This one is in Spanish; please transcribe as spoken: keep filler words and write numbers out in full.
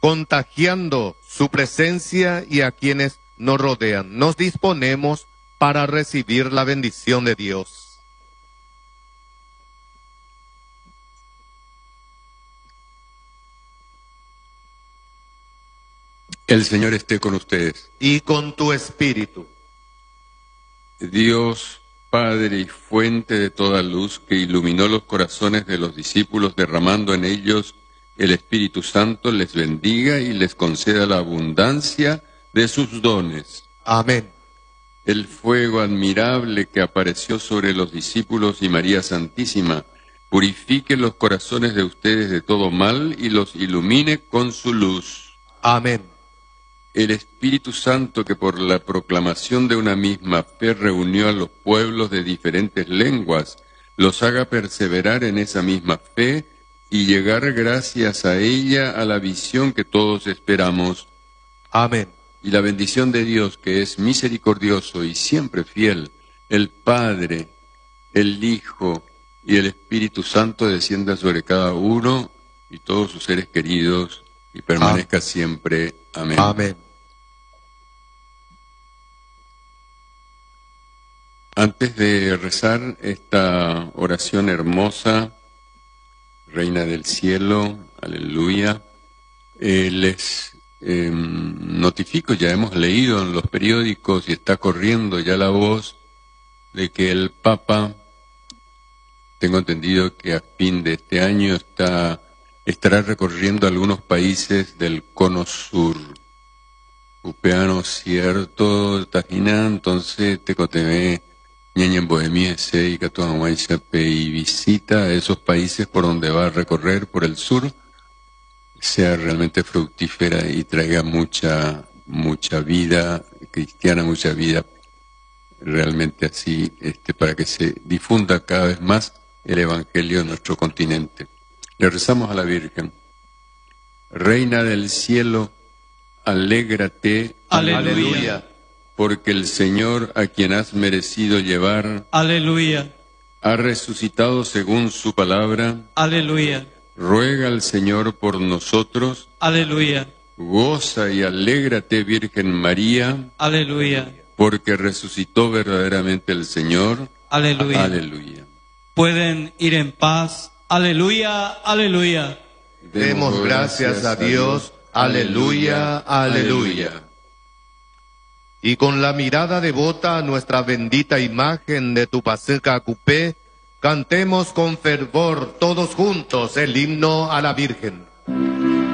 contagiando su presencia y a quienes nos rodean. Nos disponemos para recibir la bendición de Dios. El Señor esté con ustedes. Y con tu espíritu. Dios, Padre y fuente de toda luz, que iluminó los corazones de los discípulos, derramando en ellos el Espíritu Santo, les bendiga y les conceda la abundancia de sus dones. Amén. El fuego admirable que apareció sobre los discípulos y María Santísima, purifique los corazones de ustedes de todo mal y los ilumine con su luz. Amén. El Espíritu Santo, que por la proclamación de una misma fe reunió a los pueblos de diferentes lenguas, los haga perseverar en esa misma fe y llegar gracias a ella a la visión que todos esperamos. Amén. Y la bendición de Dios, que es misericordioso y siempre fiel, el Padre, el Hijo y el Espíritu Santo, descienda sobre cada uno y todos sus seres queridos y permanezca Amén. Siempre. Amén. Amén. Antes de rezar esta oración hermosa, Reina del Cielo, aleluya, eh, les eh, notifico, ya hemos leído en los periódicos y está corriendo ya la voz de que el Papa, tengo entendido que a fin de este año está estará recorriendo algunos países del cono sur. Upeano cierto, Tajina, entonces te cotemé. Ñañan Bohemiese y Catuamahuaychape, y visita a esos países por donde va a recorrer por el sur, sea realmente fructífera y traiga mucha, mucha vida cristiana, mucha vida realmente así, este, para que se difunda cada vez más el Evangelio en nuestro continente. Le rezamos a la Virgen. Reina del cielo, alégrate. Aleluya. Porque el Señor, a quien has merecido llevar, aleluya, ha resucitado según su palabra, aleluya. Ruega al Señor por nosotros, aleluya. Goza y alégrate, Virgen María, aleluya, porque resucitó verdaderamente el Señor, aleluya. Aleluya. Pueden ir en paz, aleluya, aleluya. Demos gracias a Dios, aleluya, aleluya. Y con la mirada devota a nuestra bendita imagen de Tupaceca Acupé, cantemos con fervor todos juntos el himno a la Virgen.